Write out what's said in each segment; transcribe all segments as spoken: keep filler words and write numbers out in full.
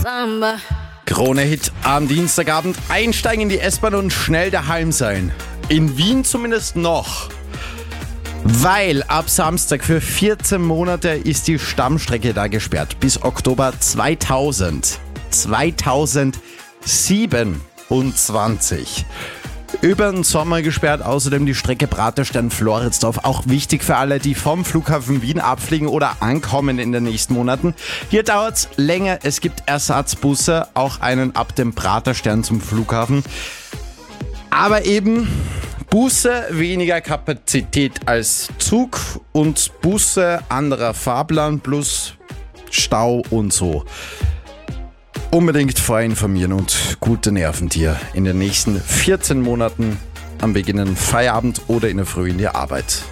Samba. Krone-Hit am Dienstagabend. Einsteigen in die S-Bahn und schnell daheim sein. In Wien zumindest noch. Weil ab Samstag für vierzehn Monate ist die Stammstrecke da gesperrt. Bis Oktober zweitausend. zweitausendsiebenundzwanzig. Über den Sommer gesperrt, außerdem die Strecke Praterstern-Floridsdorf. Auch wichtig für alle, die vom Flughafen Wien abfliegen oder ankommen in den nächsten Monaten. Hier dauert es länger, es gibt Ersatzbusse, auch einen ab dem Praterstern zum Flughafen. Aber eben Busse weniger Kapazität als Zug und Busse anderer Fahrplan plus Stau und so. Unbedingt vorinformieren und gute Nerven dir in den nächsten vierzehn Monaten am beginnenden Feierabend oder in der Früh in die Arbeit.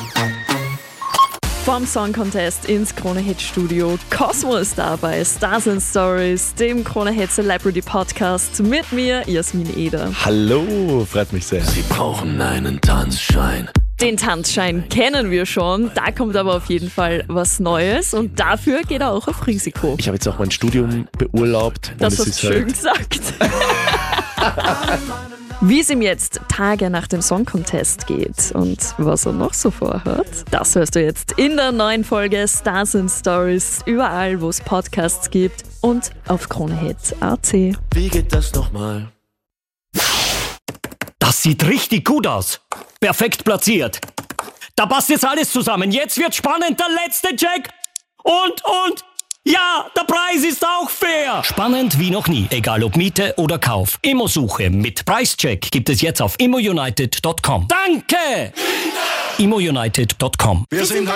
Vom Song Contest ins Krone-Hit Studio. Cosmo ist da bei Stars and Stories, dem Krone-Hit Celebrity Podcast mit mir, Jasmin Eder. Hallo, freut mich sehr. Sie brauchen einen Tanzschein. Den Tanzschein kennen wir schon, da kommt aber auf jeden Fall was Neues und dafür geht er auch auf Risiko. Ich habe jetzt auch mein Studium beurlaubt. Das und hast es du ist schön halt gesagt. Wie es ihm jetzt Tage nach dem Song Contest geht und was er noch so vorhat, das hörst du jetzt in der neuen Folge Stars and Stories, überall wo es Podcasts gibt und auf Kronehit Punkt a t. Wie geht das nochmal? Das sieht richtig gut aus. Perfekt platziert. Da passt jetzt alles zusammen. Jetzt wird spannend, der letzte Check. Und, und, ja, der Preis ist auch fair. Spannend wie noch nie, egal ob Miete oder Kauf. Immosuche mit Preischeck gibt es jetzt auf immo united punkt com. Danke! immo united punkt com. Wir sind